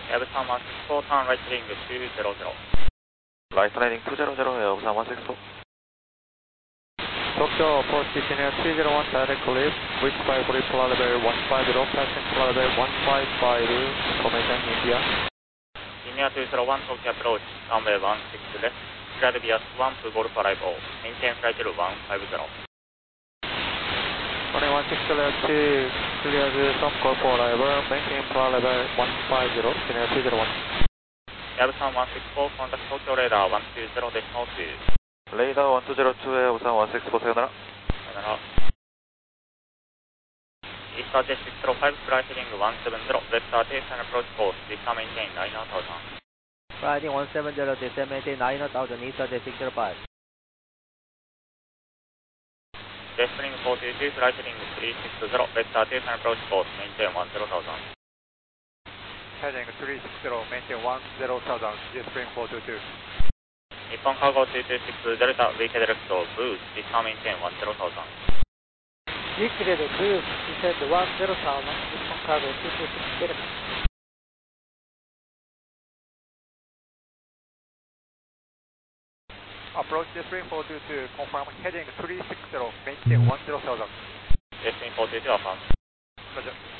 Airbusan 164, turn right heading 200. Right landing 200, Airbusan 164. Tokyo approach descending 301 direct lift, reach by brief level 150, passing level 155, information India. India 201, Tokyo approach, runway 16 left, clear via 1 to Golf 50, maintain flight level 150. Runway 16 left, cleared from Golf level, maintain flight level 150, India 201. Airbusan 164, contact Tokyo radar 120.2. Radar 1202, Airbusan 164, さよなら。 さよなら。East RJ605, fly heading 170, left RJ10 approach course, descend maintain 9000. Riding 170, descend maintain 9000, East RJ605. Jetstream 422, fly heading 360, left RJ10 approach course, maintain 10,000. Heading 360, maintain 10,000, Jetstream 422. Nippon Cargo 226, Delta, weekend left, boost, descend maintain 10,000. Weekend boost, descend 10,000, Nippon Cargo 226, Delta. Approach Jetstream 422, confirm heading 360, maintain 10,000. Jetstream 422 affirm. Roger.